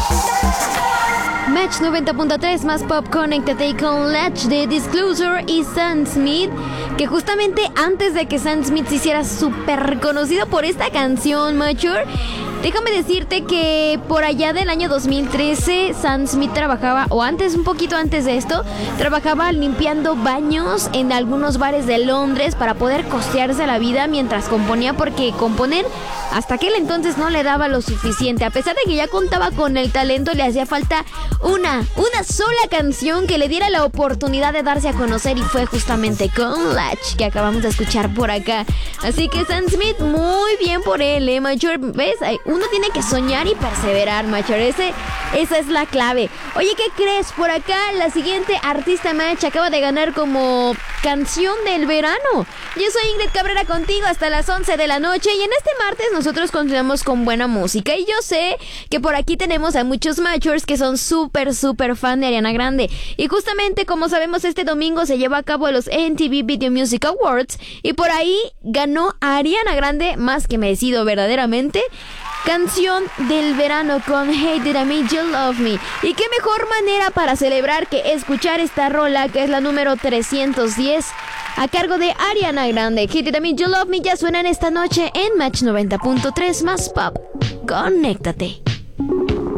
Match 90.3 más pop, conéctate con Latch de Disclosure y Sam Smith, que justamente antes de que Sam Smith se hiciera súper conocido por esta canción, Mature, déjame decirte que por allá del año 2013 Sam Smith trabajaba, o antes, un poquito antes de esto, trabajaba limpiando baños en algunos bares de Londres para poder costearse la vida mientras componía, porque componer hasta aquel entonces no le daba lo suficiente. A pesar de que ya contaba con el talento, le hacía falta una sola canción que le diera la oportunidad de darse a conocer, y fue justamente con Latch, que acabamos de escuchar por acá. Así que Sam Smith, muy bien por él, Mature. ¿Ves? Uno tiene que soñar y perseverar, Mature. Esa es la clave. Oye, ¿qué crees? Por acá la siguiente artista Match acaba de ganar como canción del verano. Yo soy Ingrid Cabrera, contigo hasta las 11 de la noche, y en este martes nosotros continuamos con buena música, y yo sé que por aquí tenemos a muchos Matchers que son súper fan de Ariana Grande, y justamente, como sabemos, este domingo se lleva a cabo los MTV Video Music Awards, y por ahí ganó a Ariana Grande, más que merecido verdaderamente, canción del verano con Hey Did I Make You Love Me. Y qué mejor manera para celebrar que escuchar esta rola, que es la número 310 a cargo de Ariana Grande. Hey Did I Make You Love Me ya suenan esta noche en Match 90.3 más pop. Conéctate.